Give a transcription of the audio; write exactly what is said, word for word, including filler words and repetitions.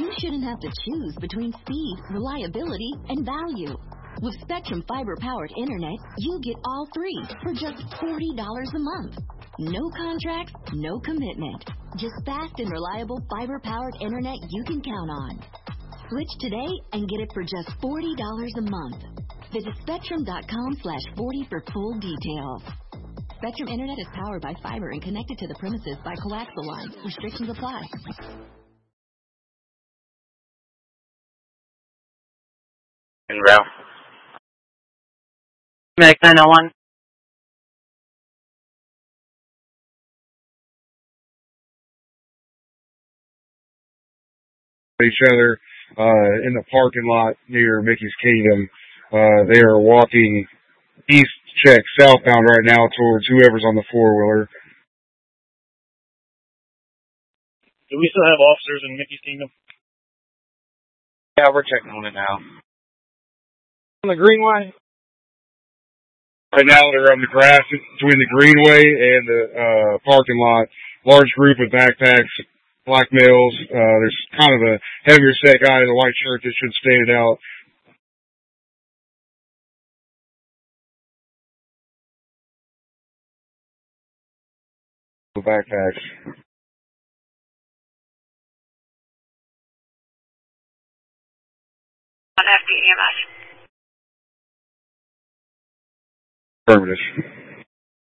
you shouldn't have to choose between speed, reliability, and value. With Spectrum fiber-powered internet, you get all three for just forty dollars a month. No contracts, no commitment. Just fast and reliable fiber-powered internet you can count on. Switch today and get it for just forty dollars a month. Visit spectrum.com slash 40 for full details. Spectrum Internet is powered by fiber and connected to the premises by coaxial lines. Restrictions apply. And Ralph. Meg nine oh one. Each other uh, in the parking lot near Mickey's Kingdom. Uh, they are walking east check southbound right now towards whoever's on the four-wheeler. Do we still have officers in Mickey's Kingdom? Yeah, we're checking on it now. On the Greenway? Right now they're on the grass between the Greenway and the uh, parking lot. Large group of backpacks, black males. Uh, there's kind of a heavier set guy in a white shirt that should stand out. The backpacks. On F B E M S. Affirmative.